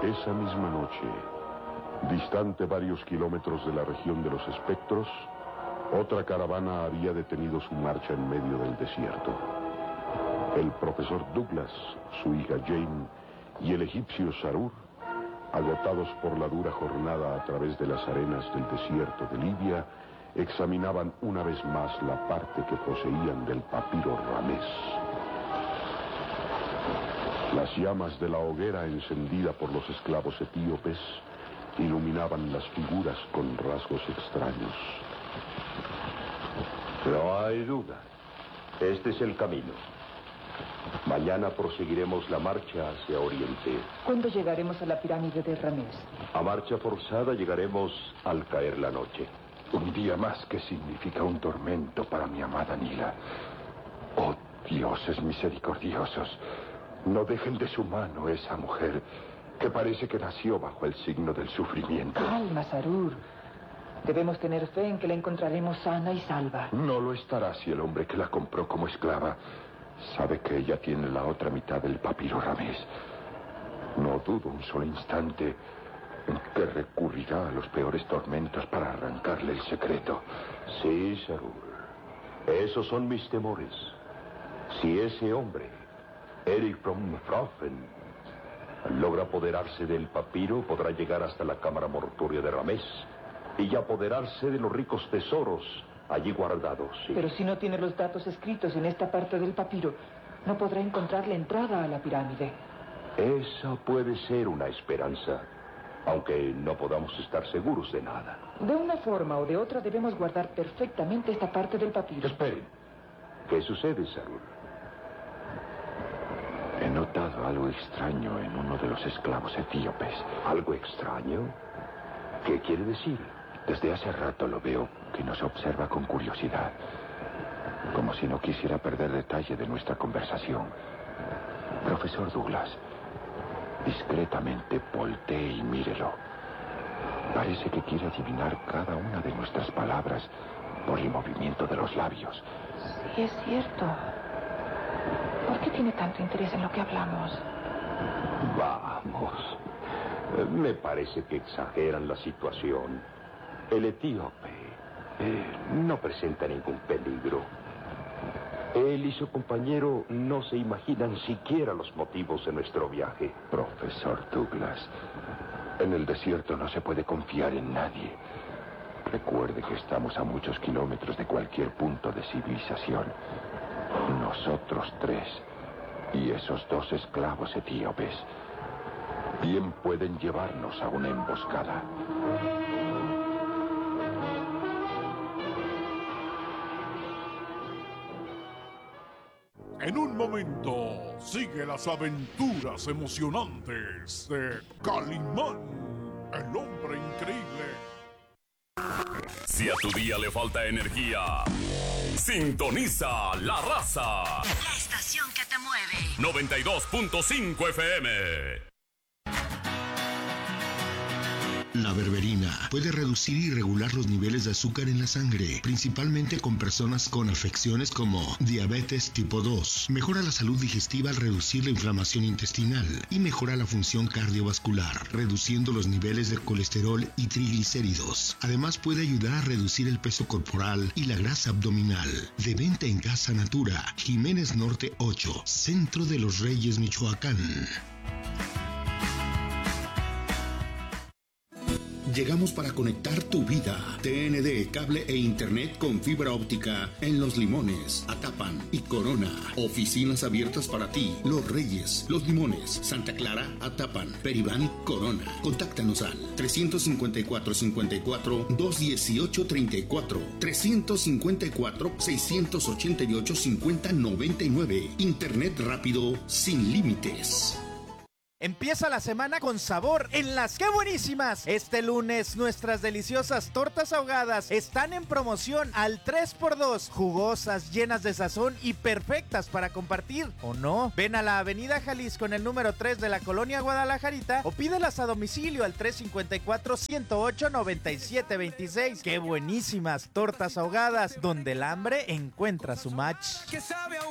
Esa misma noche, distante varios kilómetros de la región de los espectros, otra caravana había detenido su marcha en medio del desierto. El profesor Douglas, su hija Jane y el egipcio Sarur, agotados por la dura jornada a través de las arenas del desierto de Libia, examinaban una vez más la parte que poseían del papiro Ramés. Las llamas de la hoguera encendida por los esclavos etíopes iluminaban las figuras con rasgos extraños. No hay duda. Este es el camino. Mañana proseguiremos la marcha hacia Oriente. ¿Cuándo llegaremos a la pirámide de Ramés? A marcha forzada llegaremos al caer la noche. Un día más que significa un tormento para mi amada Nila. Oh, dioses misericordiosos, no dejen de su mano esa mujer que parece que nació bajo el signo del sufrimiento. Calma, Sarur. Debemos tener fe en que la encontraremos sana y salva. No lo estará si el hombre que la compró como esclava sabe que ella tiene la otra mitad del papiro Ramés. No dudo un solo instante en que recurrirá a los peores tormentos para arrancarle el secreto. Sí, Sarur. Esos son mis temores. Si ese hombre, Eric von Pfaffen, logra apoderarse del papiro, podrá llegar hasta la cámara mortuoria de Ramés y apoderarse de los ricos tesoros allí guardados. Sí. Pero si no tiene los datos escritos en esta parte del papiro, no podrá encontrar la entrada a la pirámide. Esa puede ser una esperanza, aunque no podamos estar seguros de nada. De una forma o de otra debemos guardar perfectamente esta parte del papiro. Esperen. ¿Qué sucede, Sarur? He notado algo extraño en uno de los esclavos etíopes. ¿Algo extraño? ¿Qué quiere decir? Desde hace rato lo veo que nos observa con curiosidad, como si no quisiera perder detalle de nuestra conversación. Profesor Douglas, discretamente voltee y mírelo. Parece que quiere adivinar cada una de nuestras palabras por el movimiento de los labios. Sí, es cierto. ¿Por qué tiene tanto interés en lo que hablamos? Vamos. Me parece que exageran la situación. El etíope no presenta ningún peligro. Él y su compañero no se imaginan siquiera los motivos de nuestro viaje. Profesor Douglas, en el desierto no se puede confiar en nadie. Recuerde que estamos a muchos kilómetros de cualquier punto de civilización. Nosotros tres y esos dos esclavos etíopes bien pueden llevarnos a una emboscada. En un momento, sigue las aventuras emocionantes de Calimán, el hombre increíble. Si a tu día le falta energía, sintoniza La Raza. La estación que te mueve. 92.5 FM. La berberina puede reducir y regular los niveles de azúcar en la sangre, principalmente con personas con afecciones como diabetes tipo 2. Mejora la salud digestiva al reducir la inflamación intestinal y mejora la función cardiovascular, reduciendo los niveles de colesterol y triglicéridos. Además puede ayudar a reducir el peso corporal y la grasa abdominal. De venta en Casa Natura, Jiménez Norte 8, Centro de los Reyes, Michoacán. Llegamos para conectar tu vida. TND, cable e internet con fibra óptica en Los Limones, Atapan y Corona. Oficinas abiertas para ti. Los Reyes, Los Limones, Santa Clara, Atapan, Peribán, Corona. Contáctanos al 354-218-34, 354-688-5099. Internet rápido sin límites. Empieza la semana con sabor en las ¡Qué buenísimas! Este lunes nuestras deliciosas tortas ahogadas están en promoción al 3x2, jugosas, llenas de sazón y perfectas para compartir, ¿o no? Ven a la Avenida Jalisco en el número 3 de la Colonia Guadalajarita o pídelas a domicilio al 354-108-9726. ¡Qué buenísimas tortas ahogadas! Donde el hambre encuentra su match. Que sabe a